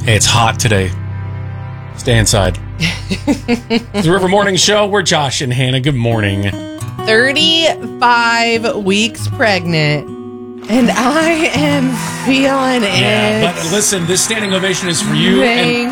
Hey, it's hot today. Stay inside. The River Morning Show. We're Josh and Hannah. Good morning. 35 weeks pregnant, and I am feeling it. Yeah, but listen, this standing ovation is for you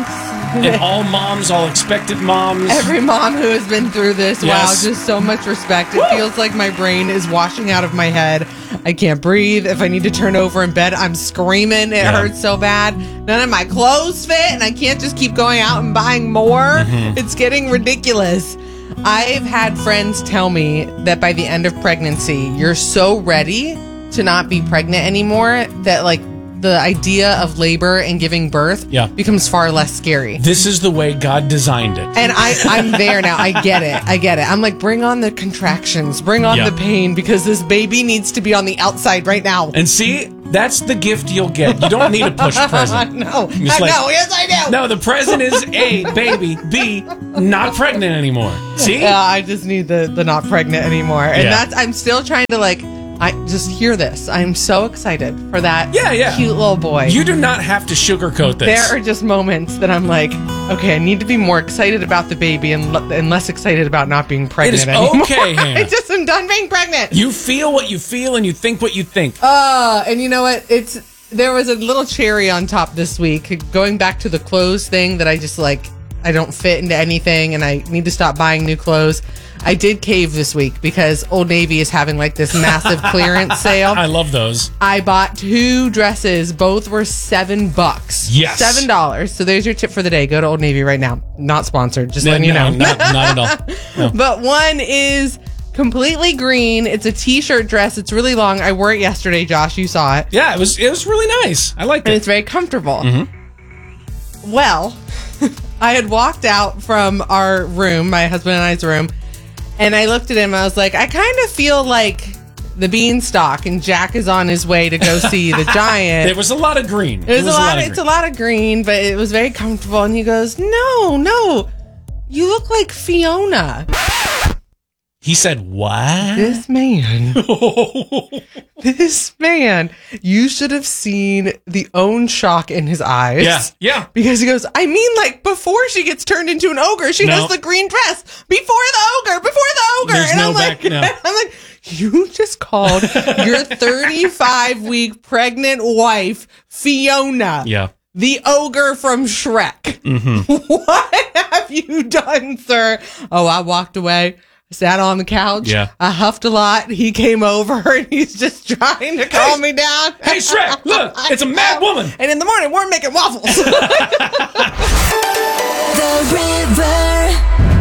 and all moms, all expectant moms. Every mom who has been through this. Yes. Wow, just so much respect. It feels like my brain is washing out of my head. I can't breathe. If I need to turn over in bed, I'm screaming. It hurts so bad. None of my clothes fit, and I can't just keep going out and buying more. It's getting ridiculous. I've had friends tell me that by the end of pregnancy, you're so ready to not be pregnant anymore that, like, the idea of labor and giving birth becomes far less scary. This is the way God designed it. And I'm there now. I get it. I'm like, bring on the contractions. Bring on the pain, because this baby needs to be on the outside right now. And see, that's the gift you'll get. You don't need a push present. No. Yes, I do. No, the present is A, baby. B, not pregnant anymore. See? Yeah, I just need the not pregnant anymore. And I'm still trying to, like, I just hear this. I'm so excited for that cute little boy. You do not have to sugarcoat this. There are just moments that I'm like, okay, I need to be more excited about the baby and less excited about not being pregnant anymore. It is okay, Hannah. I just am done being pregnant. You feel what you feel and you think what you think. And you know what? There was a little cherry on top this week. Going back to the clothes thing that I just, like, I don't fit into anything and I need to stop buying new clothes. I did cave this week because Old Navy is having, like, this massive clearance sale. I love those. I bought 2 dresses. Both were $7. Yes. $7. So there's your tip for the day. Go to Old Navy right now. Not sponsored. Just letting you know. Not at all. No. But one is completely green. It's a t-shirt dress. It's really long. I wore it yesterday, Josh. You saw it. Yeah, it was really nice. I liked it. And it's very comfortable. Mm-hmm. Well, I had walked out from our room, my husband and I's room, and I looked at him. I was like, I kind of feel like the Beanstalk, and Jack is on his way to go see the Giant. There was a lot of green. It's a lot of green, but it was very comfortable. And he goes, no, you look like Fiona. He said, what? This man, you should have seen the own shock in his eyes. Yeah. Because he goes, I mean, like, before she gets turned into an ogre, she has the green dress. Before the ogre. There's and no I'm like, back, no. I'm like, you just called your 35-week pregnant wife Fiona. Yeah. The ogre from Shrek. Mm-hmm. What have you done, sir? Oh, I walked away. Sat on the couch. Yeah. I huffed a lot. He came over and he's just trying to calm me down. Hey, Shrek, look, it's a mad woman. And in the morning, we're making waffles. The River.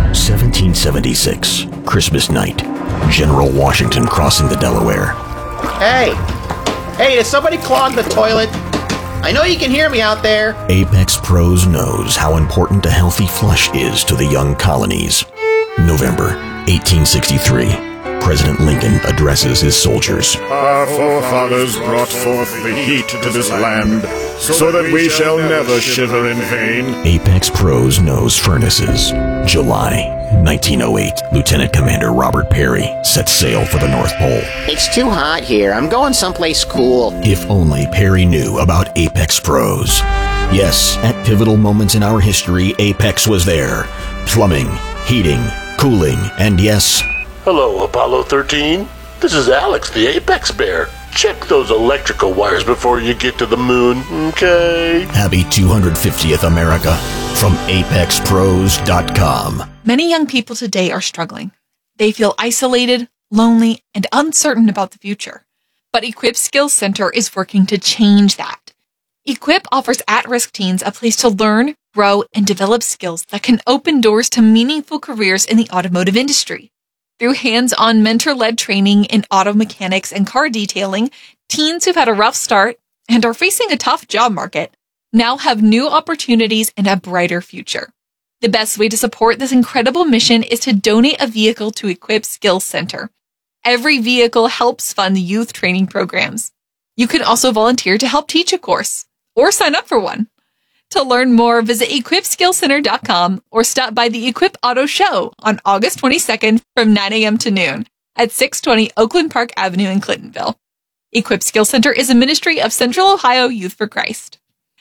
1776, Christmas night. General Washington crossing the Delaware. Hey, did somebody clog the toilet? I know you can hear me out there. Apex Pros knows how important a healthy flush is to the young colonies. November 1863. President Lincoln addresses his soldiers. Our forefathers brought forth the heat to this land, so that we shall never shiver in vain. Apex Pros knows furnaces. July 1908. Lieutenant Commander Robert Peary sets sail for the North Pole. It's too hot here. I'm going someplace cool. If only Peary knew about Apex Pros. Yes, at pivotal moments in our history, Apex was there. Plumbing, heating, cooling, and yes... Hello, Apollo 13. This is Alex, the Apex Bear. Check those electrical wires before you get to the moon, okay? Happy 250th America from ApexPros.com. Many young people today are struggling. They feel isolated, lonely, and uncertain about the future. But Equip Skills Center is working to change that. Equip offers at-risk teens a place to learn, grow, and develop skills that can open doors to meaningful careers in the automotive industry. Through hands-on mentor-led training in auto mechanics and car detailing, teens who've had a rough start and are facing a tough job market now have new opportunities and a brighter future. The best way to support this incredible mission is to donate a vehicle to Equip Skills Center. Every vehicle helps fund youth training programs. You can also volunteer to help teach a course or sign up for one. To learn more, visit equipskillcenter.com or stop by the Equip Auto Show on August 22nd from 9 a.m. to noon at 620 Oakland Park Avenue in Clintonville. Equip Skills Center is a ministry of Central Ohio Youth for Christ.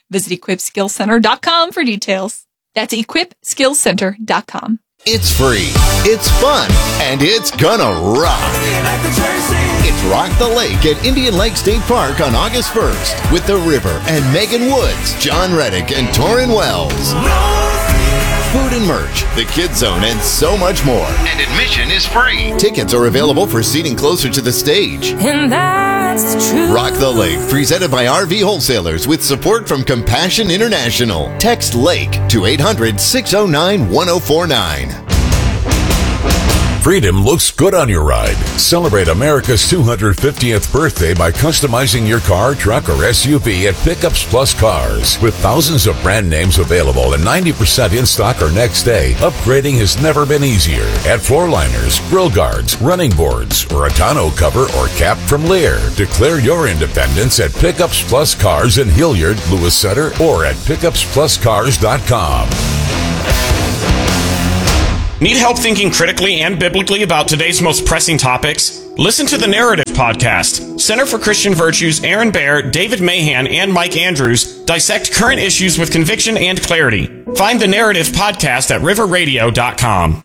Visit equipskillscenter.com for details. That's equipskillscenter.com. It's free, it's fun, and it's gonna rock. It's Rock the Lake at Indian Lake State Park on August 1st with The River and Megan Woods, John Reddick, and Torrin Wells. Food and merch, the Kids Zone, and so much more. And admission is free. Tickets are available for seating closer to the stage. And that's true. Rock the Lake, presented by RV Wholesalers with support from Compassion International. Text LAKE to 800-609-1049. Freedom looks good on your ride. Celebrate America's 250th birthday by customizing your car, truck, or SUV at Pickups Plus Cars. With thousands of brand names available and 90% in stock or next day, upgrading has never been easier. Add floor liners, grill guards, running boards, or a tonneau cover or cap from Lear. Declare your independence at Pickups Plus Cars in Hilliard, Lewis Center, or at pickupspluscars.com. Need help thinking critically and biblically about today's most pressing topics? Listen to the Narrative Podcast. Center for Christian Virtues, Aaron Baer, David Mahan, and Mike Andrews dissect current issues with conviction and clarity. Find the Narrative Podcast at riverradio.com.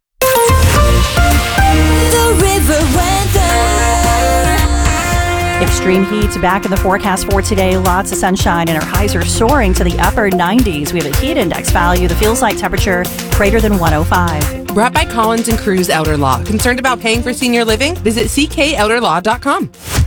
The River Weather. Extreme heat back in the forecast for today. Lots of sunshine and our highs are soaring to the upper 90s. We have a heat index value that feels like temperature greater than 105. Brought by Collins and Cruz Outer Law. Concerned about paying for senior living? Visit ckouterlaw.com.